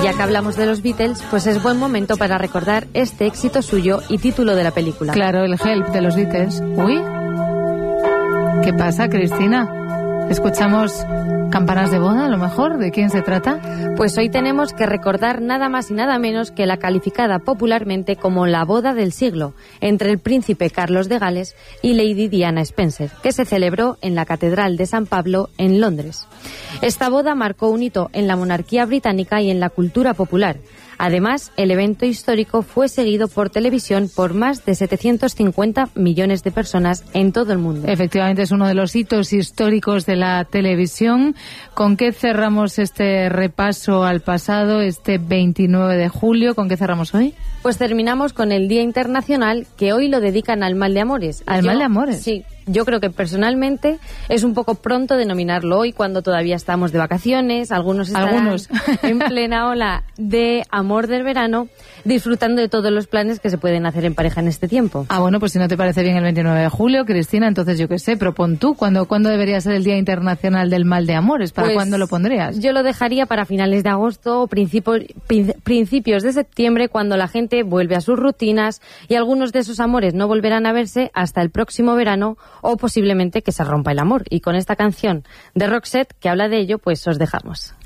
ya que hablamos de los Beatles, pues es buen momento para recordar este éxito suyo y título de la película. Claro, el Help de los Beatles. Uy, ¿qué pasa, Cristina? ¿Escuchamos campanas de boda, a lo mejor? ¿De quién se trata? Pues hoy tenemos que recordar nada más y nada menos que la calificada popularmente como la boda del siglo entre el príncipe Carlos de Gales y Lady Diana Spencer, que se celebró en la Catedral de San Pablo en Londres. Esta boda marcó un hito en la monarquía británica y en la cultura popular. Además, el evento histórico fue seguido por televisión por más de 750 millones de personas en todo el mundo. Efectivamente, es uno de los hitos históricos de la televisión. ¿Con qué cerramos este repaso al pasado, este 29 de julio? ¿Con qué cerramos hoy? Pues terminamos con el Día Internacional, que hoy lo dedican al mal de amores. ¿Al mal de amores? Sí. Yo creo que personalmente es un poco pronto denominarlo hoy cuando todavía estamos de vacaciones, algunos estarán en plena ola de amor del verano, disfrutando de todos los planes que se pueden hacer en pareja en este tiempo. Ah, bueno, pues si no te parece bien el 29 de julio, Cristina, entonces yo qué sé, propon tú, ¿cuándo debería ser el Día Internacional del Mal de Amores? ¿Para pues, cuándo lo pondrías? Yo lo dejaría para finales de agosto o principios de septiembre, cuando la gente vuelve a sus rutinas y algunos de esos amores no volverán a verse hasta el próximo verano, o posiblemente que se rompa el amor. Y con esta canción de Roxette que habla de ello, pues os dejamos.